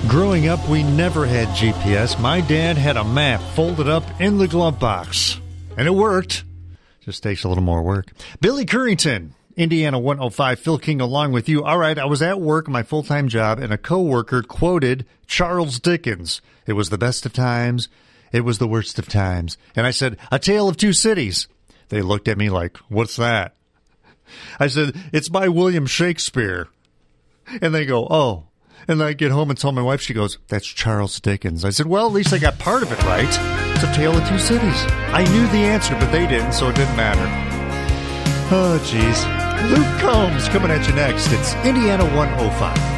Growing up, we never had GPS. My dad had a map folded up in the glove box. And it worked. Just takes a little more work. Billy Currington, Indiana 105, Phil King along with you. All right, I was at work, my full-time job, and a coworker quoted Charles Dickens. It was the best of times. It was the worst of times. And I said, A Tale of Two Cities. They looked at me like, what's that? I said, it's by William Shakespeare. And they go, oh. And I get home and tell my wife, she goes, that's Charles Dickens. I said, well, at least I got part of it right. It's A Tale of Two Cities. I knew the answer, but they didn't, so it didn't matter. Oh, jeez. Luke Combs coming at you next. It's Indiana 105.